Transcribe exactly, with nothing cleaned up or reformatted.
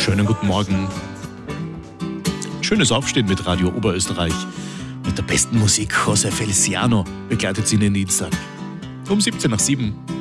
Schönen guten Morgen. Schönes Aufstehen mit Radio Oberösterreich. Mit der besten Musik. José Feliciano begleitet Sie in den Dienstag. Um siebzehn nach sieben.